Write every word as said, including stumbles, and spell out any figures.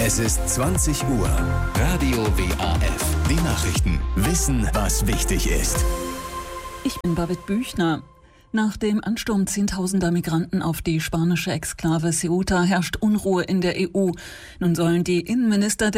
Es ist zwanzig Uhr. Radio W A F. Die Nachrichten. Wissen, was wichtig ist. Ich bin Babette Büchner. Nach dem Ansturm zehntausender Migranten auf die spanische Exklave Ceuta herrscht Unruhe in der E U. Nun sollen die Innenminister der